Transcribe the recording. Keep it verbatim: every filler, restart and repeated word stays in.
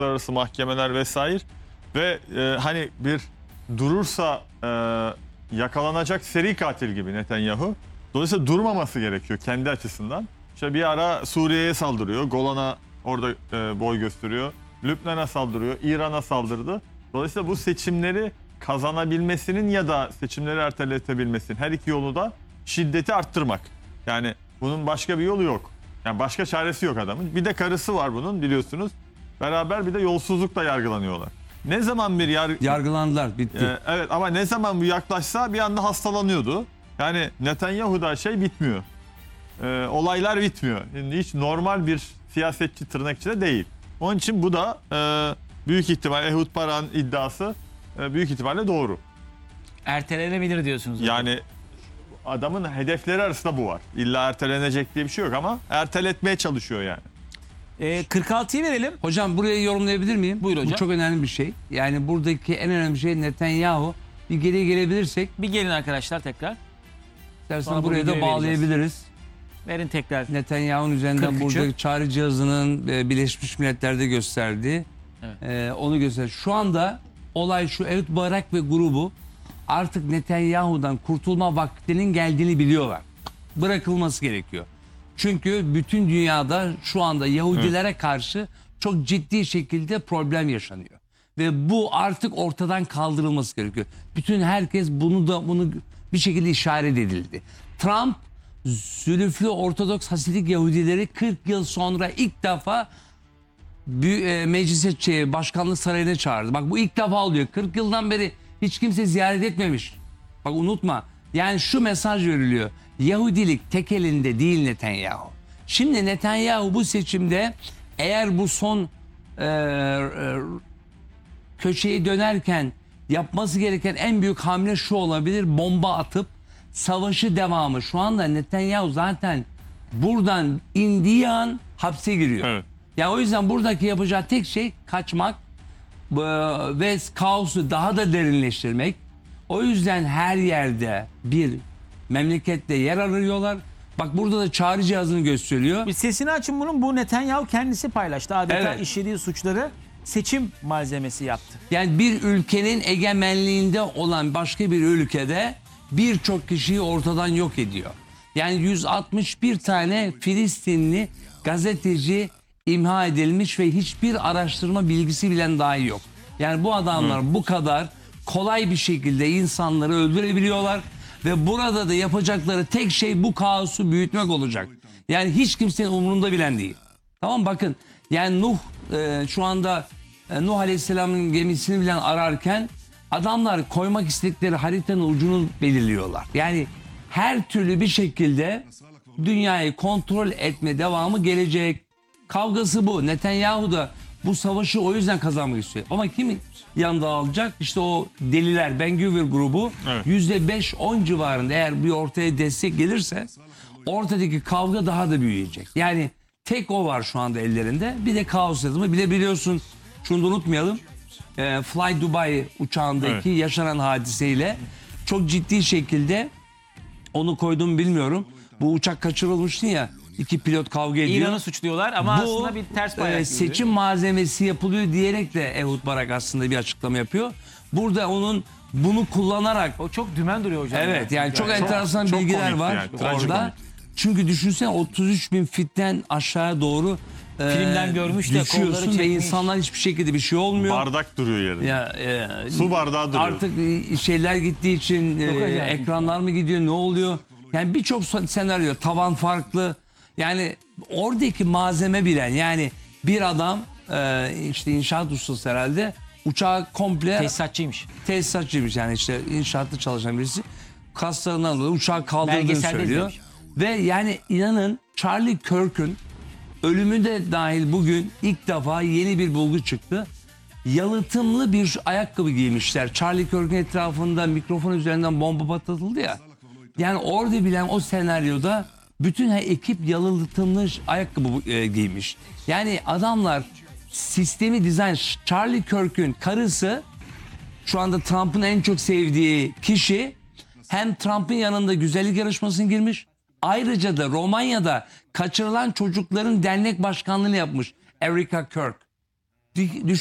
uluslararası mahkemeler vesaire ve e, hani bir durursa e, yakalanacak seri katil gibi Netanyahu. Dolayısıyla durmaması gerekiyor kendi açısından. İşte bir ara Suriye'ye saldırıyor, Golan'a orada e, boy gösteriyor, Lübnan'a saldırıyor, İran'a saldırdı. Dolayısıyla bu seçimleri kazanabilmesinin ya da seçimleri erteletebilmesinin her iki yolu da şiddeti arttırmak. Yani bunun başka bir yolu yok. Yani başka çaresi yok adamın. Bir de karısı var bunun biliyorsunuz. Beraber bir de yolsuzlukla yargılanıyorlar. Ne zaman bir yar... yargılandılar, bitti. Ee, evet ama ne zaman bu yaklaşsa bir anda hastalanıyordu. Yani Netanyahu'da şey bitmiyor. Ee, olaylar bitmiyor. Şimdi hiç normal bir siyasetçi tırnak içinde değil. Onun için bu da e, büyük ihtimal Ehud Barak'ın iddiası e, büyük ihtimalle doğru. Ertelenebilir diyorsunuz. Yani adamın hedefleri arasında bu var. İlla ertelenecek diye bir şey yok ama erteletmeye çalışıyor yani. Ee, kırk altıyı verelim. Hocam burayı yorumlayabilir miyim? Buyur hocam. Bu çok önemli bir şey. Yani buradaki en önemli şey Netanyahu. Bir geriye gelebilirsek Bir gelin arkadaşlar tekrar. istersen Sonra bu buraya da videoyu bağlayabiliriz. Verin tekrar. Netanyahu'nun üzerinden kırk üçü. buradaki çağrı cihazının e, Birleşmiş Milletler'de gösterdiği Evet. e, onu göster. Şu anda olay şu: Ehud Barak ve grubu artık Netanyahu'dan kurtulma vaktinin geldiğini biliyorlar. Bırakılması gerekiyor. Çünkü bütün dünyada şu anda Yahudilere karşı çok ciddi şekilde problem yaşanıyor. Ve bu artık ortadan kaldırılması gerekiyor. Bütün herkes bunu da bunu bir şekilde işaret edildi. Trump zülüflü Ortodoks Hasidik Yahudileri kırk yıl sonra ilk defa bir, e, meclise şey, başkanlık sarayına çağırdı. Bak bu ilk defa oluyor. kırk yıldan beri hiç kimse ziyaret etmemiş. Bak unutma. Yani şu mesaj veriliyor: Yahudilik tek elinde değil Netanyahu. Şimdi Netanyahu bu seçimde eğer bu son e, e, köşeyi dönerken yapması gereken en büyük hamle şu olabilir: bomba atıp savaşı devamı. Şu anda Netanyahu zaten buradan indiği an hapse giriyor. Evet. Yani o yüzden buradaki yapacağı tek şey kaçmak e, ve kaosu daha da derinleştirmek. O yüzden her yerde bir memlekette yer arıyorlar. Bak burada da çağrı cihazını gösteriyor. Bir sesini açın bunun. Bu Netanyahu kendisi paylaştı. Adeta Evet. işlediği suçları seçim malzemesi yaptı. Yani bir ülkenin egemenliğinde olan başka bir ülkede birçok kişiyi ortadan yok ediyor. Yani yüz altmış bir tane Filistinli gazeteci imha edilmiş ve hiçbir araştırma bilgisi bilen dahi yok. Yani bu adamlar Hı. bu kadar kolay bir şekilde insanları öldürebiliyorlar ve burada da yapacakları tek şey bu kaosu büyütmek olacak. Yani hiç kimsenin umurunda bilen değil. Tamam, bakın yani Nuh e, şu anda e, Nuh Aleyhisselam'ın gemisini bilen ararken adamlar koymak istedikleri haritanın ucunu belirliyorlar. Yani her türlü bir şekilde dünyayı kontrol etme devamı gelecek. Kavgası bu. Netanyahu da bu savaşı o yüzden kazanmak istiyor. Ama kim yanında alacak? İşte o deliler, Ben Gvir grubu Evet. yüzde beş on civarında eğer bir ortaya destek gelirse ortadaki kavga daha da büyüyecek. Yani tek o var şu anda ellerinde. Bir de kaos yazımı. Bir de biliyorsun, şunu da unutmayalım. E, Fly Dubai uçağındaki Evet. yaşanan hadiseyle çok ciddi şekilde onu koydum bilmiyorum. Bu uçak kaçırılmıştı ya. İki pilot kavga ediyor. İran'ı suçluyorlar ama Bu aslında bir ters bayrak e, gibi. seçim malzemesi yapılıyor diyerek de Ehud Barak aslında bir açıklama yapıyor. Burada onun bunu kullanarak, O çok dümen duruyor hocam. evet yani çok Yani enteresan çok bilgiler komikti var yani, trajikomik. orada. Çünkü düşünsene otuz üç bin fitten aşağıya doğru e, Filmden görmüş de kolları düşüyorsun ve çekmiş. insanlar hiçbir şekilde bir şey olmuyor. Bardak duruyor yerinde. Ya, e, Su bardağı duruyor. Artık e, şeyler gittiği için e, acayip. ekranlar mı gidiyor, ne oluyor? Yani birçok senaryo, tavan farklı. Yani oradaki malzeme bilen, yani bir adam e, işte inşaat ustası herhalde, uçağı komple Tesisatçıymış. tesisatçıymış, yani işte inşaatta çalışan birisi. Kaslarından dolayı uçağı kaldırdığını Belgeselde söylüyor. izlemiş. Ve yani inanın Charlie Kirk'ün ölümü de dahil bugün ilk defa yeni bir bulgu çıktı. Yalıtımlı bir ayakkabı giymişler. Charlie Kirk'ün etrafında mikrofon üzerinden bomba patlatıldı ya. Yani orada bilen o senaryoda bütün ekip yalıtımlı ayakkabı e, giymiş. Yani adamlar sistemi dizayn. Charlie Kirk'ün karısı şu anda Trump'ın en çok sevdiği kişi, hem Trump'ın yanında güzellik yarışmasına girmiş, ayrıca da Romanya'da kaçırılan çocukların dernek başkanlığını yapmış Erica Kirk. Di-